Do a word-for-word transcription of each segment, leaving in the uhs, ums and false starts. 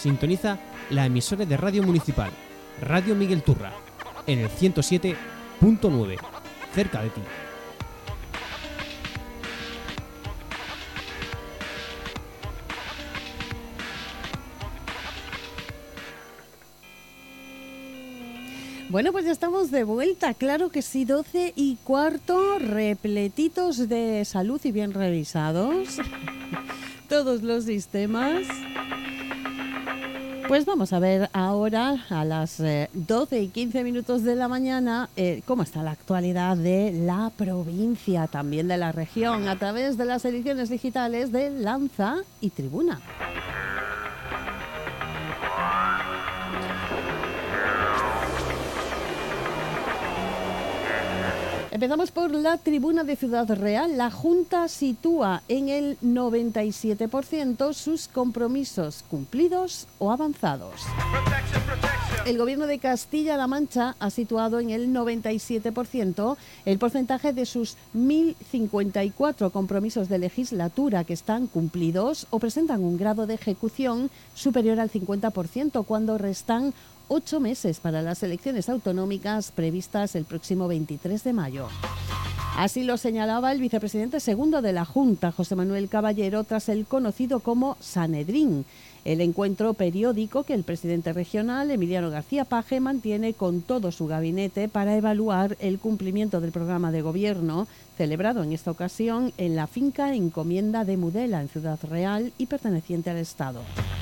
Sintoniza la emisora de Radio Municipal, Radio Miguel Turra, en el ciento siete punto nueve, cerca de ti. Bueno, pues ya estamos de vuelta, claro que sí, doce y cuarto, repletitos de salud y bien revisados, todos los sistemas. Pues vamos a ver ahora, a las eh, doce y quince minutos de la mañana, eh, cómo está la actualidad de la provincia, también de la región, a través de las ediciones digitales de Lanza y Tribuna. Empezamos por la tribuna de Ciudad Real. La Junta sitúa en el noventa y siete por ciento sus compromisos cumplidos o avanzados. El Gobierno de Castilla-La Mancha ha situado en el noventa y siete por ciento el porcentaje de sus mil cincuenta y cuatro compromisos de legislatura que están cumplidos o presentan un grado de ejecución superior al cincuenta por ciento, cuando restan ocho meses para las elecciones autonómicas previstas el próximo veintitrés de mayo. Así lo señalaba el vicepresidente segundo de la Junta, José Manuel Caballero, tras el conocido como Sanedrín, el encuentro periódico que el presidente regional, Emiliano García Paje, mantiene con todo su gabinete para evaluar el cumplimiento del programa de gobierno, celebrado en esta ocasión en la finca Encomienda de Mudela, en Ciudad Real, y perteneciente al Estado.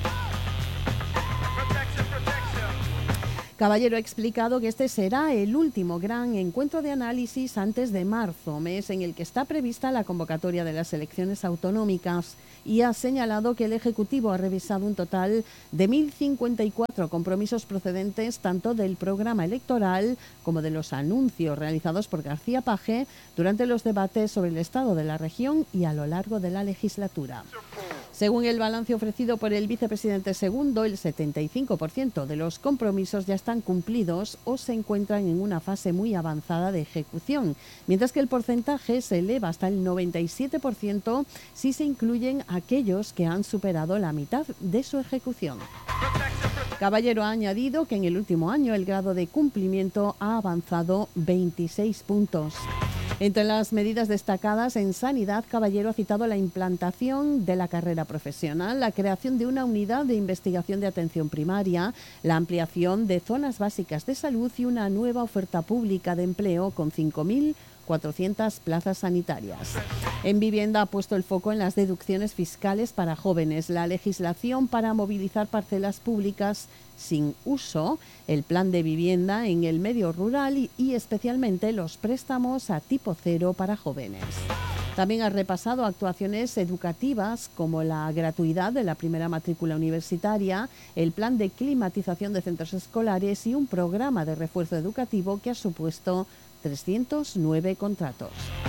Caballero ha explicado que este será el último gran encuentro de análisis antes de marzo, mes en el que está prevista la convocatoria de las elecciones autonómicas, y ha señalado que el Ejecutivo ha revisado un total de mil cincuenta y cuatro compromisos procedentes tanto del programa electoral como de los anuncios realizados por García Paje durante los debates sobre el estado de la región y a lo largo de la legislatura. Según el balance ofrecido por el vicepresidente segundo, el setenta y cinco por ciento de los compromisos ya están cumplidos o se encuentran en una fase muy avanzada de ejecución, mientras que el porcentaje se eleva hasta el noventa y siete por ciento si se incluyen aquellos que han superado la mitad de su ejecución. Caballero ha añadido que en el último año el grado de cumplimiento ha avanzado veintiséis puntos. Entre las medidas destacadas en sanidad, Caballero ha citado la implantación de la carrera profesional, la creación de una unidad de investigación de atención primaria, la ampliación de zonas básicas de salud y una nueva oferta pública de empleo con cinco mil cuatrocientas plazas sanitarias. En vivienda ha puesto el foco en las deducciones fiscales para jóvenes, la legislación para movilizar parcelas públicas sin uso, el plan de vivienda en el medio rural y, y especialmente los préstamos a tipo cero para jóvenes. También ha repasado actuaciones educativas como la gratuidad de la primera matrícula universitaria, el plan de climatización de centros escolares y un programa de refuerzo educativo que ha supuesto trescientos nueve contratos.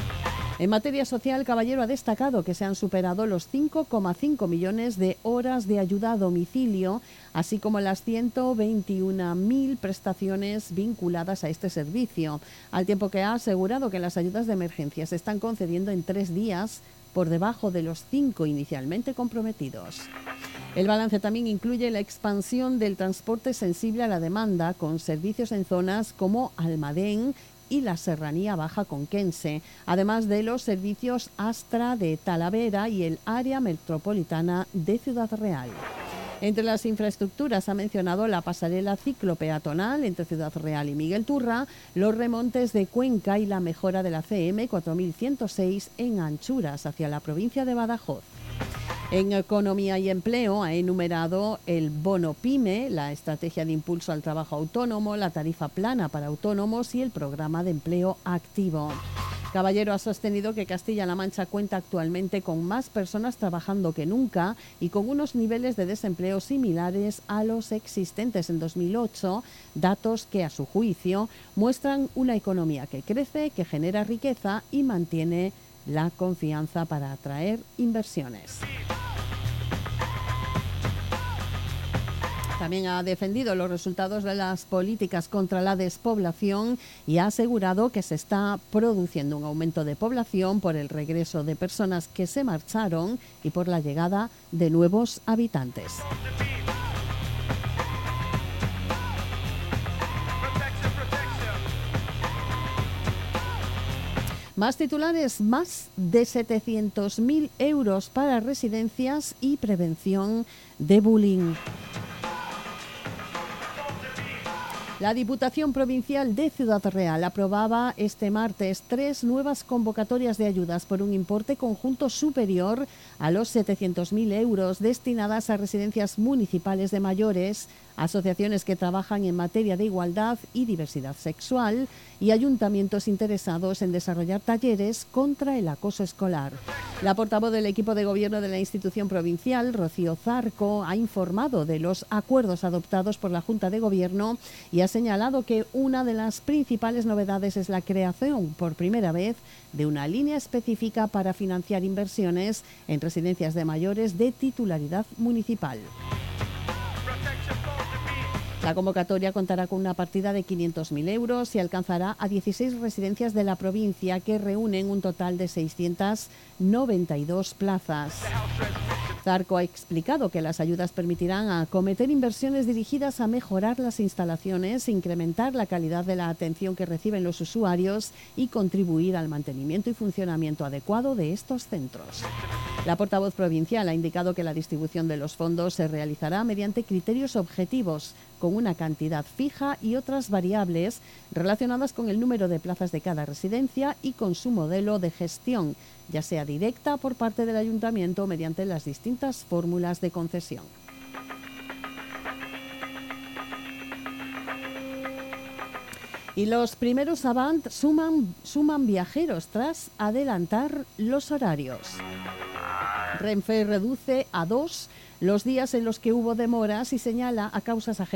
En materia social, Caballero ha destacado que se han superado los cinco coma cinco millones de horas de ayuda a domicilio, así como las ciento veintiuna mil prestaciones vinculadas a este servicio, al tiempo que ha asegurado que las ayudas de emergencia se están concediendo en tres días, por debajo de los cinco inicialmente comprometidos. El balance también incluye la expansión del transporte sensible a la demanda, con servicios en zonas como Almadén y la Serranía Baja Conquense, además de los servicios Astra de Talavera y el área metropolitana de Ciudad Real. Entre las infraestructuras ha mencionado la pasarela ciclopeatonal entre Ciudad Real y Miguel Turra, los remontes de Cuenca y la mejora de la C M cuatro mil ciento seis en anchuras hacia la provincia de Badajoz. En Economía y Empleo ha enumerado el bono PYME, la estrategia de impulso al trabajo autónomo, la tarifa plana para autónomos y el programa de empleo activo. Caballero ha sostenido que Castilla-La Mancha cuenta actualmente con más personas trabajando que nunca y con unos niveles de desempleo similares a los existentes en dos mil ocho, datos que, a su juicio, muestran una economía que crece, que genera riqueza y mantiene la confianza para atraer inversiones. También ha defendido los resultados de las políticas contra la despoblación y ha asegurado que se está produciendo un aumento de población por el regreso de personas que se marcharon y por la llegada de nuevos habitantes. Más titulares, más de setecientos mil euros para residencias y prevención de bullying. La Diputación Provincial de Ciudad Real aprobaba este martes tres nuevas convocatorias de ayudas por un importe conjunto superior a los setecientos mil euros destinadas a residencias municipales de mayores, asociaciones que trabajan en materia de igualdad y diversidad sexual y ayuntamientos interesados en desarrollar talleres contra el acoso escolar. La portavoz del equipo de gobierno de la institución provincial, Rocío Zarco, ha informado de los acuerdos adoptados por la Junta de Gobierno y ha señalado que una de las principales novedades es la creación por primera vez de una línea específica para financiar inversiones en residencias de mayores de titularidad municipal. La convocatoria contará con una partida de quinientos mil euros y alcanzará a dieciséis residencias de la provincia que reúnen un total de seiscientas noventa y dos plazas. Zarco ha explicado que las ayudas permitirán acometer inversiones dirigidas a mejorar las instalaciones, incrementar la calidad de la atención que reciben los usuarios y contribuir al mantenimiento y funcionamiento adecuado de estos centros. La portavoz provincial ha indicado que la distribución de los fondos se realizará mediante criterios objetivos, con una cantidad fija y otras variables relacionadas con el número de plazas de cada residencia y con su modelo de gestión, ya sea directa por parte del ayuntamiento mediante las distintas fórmulas de concesión. Y los primeros Avant suman, suman viajeros tras adelantar los horarios. Renfe reduce a dos los días en los que hubo demoras y señala a causas ajenas